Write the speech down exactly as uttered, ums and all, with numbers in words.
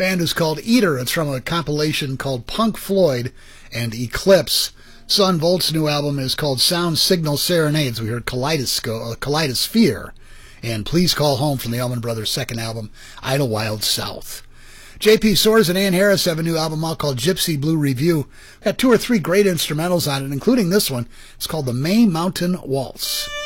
Band is called Eater. It's from a compilation called Punk Floyd and Eclipse. Son Volt's new album is called Sound Signal Serenades. We heard Kaleidoscope, uh, Kaleidosphere, and Please Call Home from the Allman Brothers' second album, Idlewild South. J P Soares and Ann Harris have a new album out called Gypsy Blue Review. Got two or three great instrumentals on it, including this one. It's called The May Mountain Waltz.